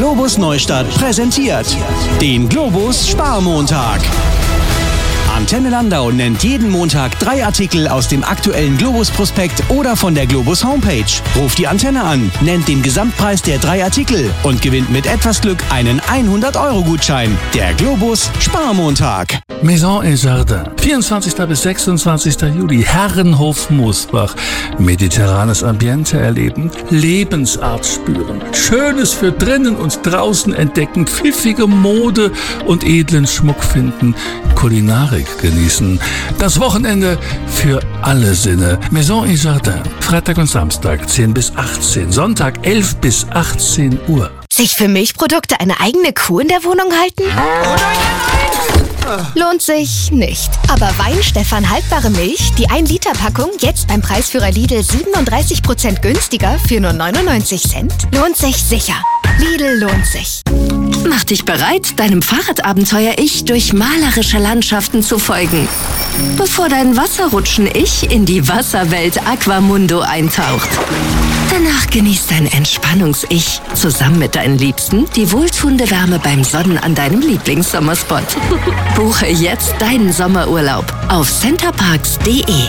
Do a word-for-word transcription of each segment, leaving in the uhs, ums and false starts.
Globus Neustadt präsentiert den Globus Sparmontag. Antenne Landau nennt jeden Montag drei Artikel aus dem aktuellen Globus-Prospekt oder von der Globus Homepage. Ruft die Antenne an, nennt den Gesamtpreis der drei Artikel und gewinnt mit etwas Glück einen hundert-Euro-Gutschein. Der Globus Sparmontag. Maison et Jardin. vierundzwanzigsten bis sechsundzwanzigsten Juli. Herrenhof Moosbach. Mediterranes Ambiente erleben. Lebensart spüren. Schönes für drinnen und draußen entdecken. Pfiffige Mode und edlen Schmuck finden. Kulinarik genießen. Das Wochenende für alle Sinne. Maison et Jardin. Freitag und Samstag zehn bis achtzehn. Sonntag elf bis achtzehn Uhr. Sich für Milchprodukte eine eigene Kuh in der Wohnung halten? Lohnt sich nicht. Aber Weinstefan haltbare Milch, die ein Liter Packung, jetzt beim Preisführer Lidl siebenunddreißig Prozent günstiger für nur neunundneunzig Cent. Lohnt sich sicher. Lidl lohnt sich. Mach dich bereit, deinem Fahrradabenteuer-Ich durch malerische Landschaften zu folgen. Bevor dein Wasserrutschen-Ich in die Wasserwelt Aquamundo eintaucht. Danach genießt dein Entspannungs-Ich zusammen mit deinen Liebsten die wohltuende Wärme beim Sonnen an deinem Lieblingssommerspot. Buche jetzt deinen Sommerurlaub auf centerparks punkt de.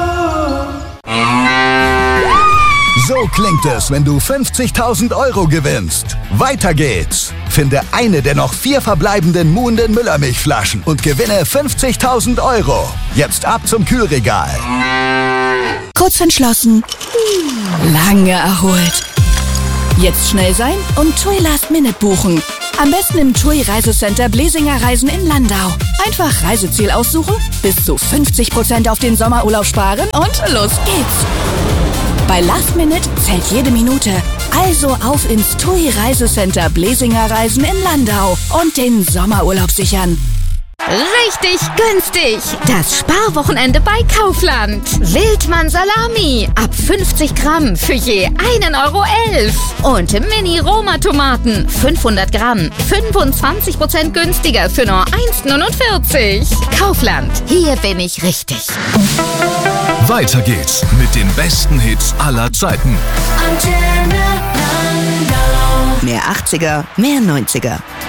So klingt es, wenn du fünfzigtausend Euro gewinnst. Weiter geht's. Finde eine der noch vier verbleibenden muhenden Müllermilchflaschen und gewinne fünfzigtausend Euro. Jetzt ab zum Kühlregal. Kurz entschlossen, lange erholt. Jetzt schnell sein und TUI Last Minute buchen. Am besten im TUI Reisecenter Blesinger Reisen in Landau. Einfach Reiseziel aussuchen, bis zu fünfzig Prozent auf den Sommerurlaub sparen und los geht's. Bei Last Minute zählt jede Minute. Also auf ins TUI Reisecenter Blesinger Reisen in Landau und den Sommerurlaub sichern. Richtig günstig! Das Sparwochenende bei Kaufland. Wildmann Salami ab fünfzig Gramm für je einen Euro elf. Und Mini-Roma-Tomaten fünfhundert Gramm, fünfundzwanzig Prozent günstiger für nur eins neunundvierzig. Kaufland, hier bin ich richtig. Weiter geht's mit den besten Hits aller Zeiten. Mehr achtziger, mehr neunziger.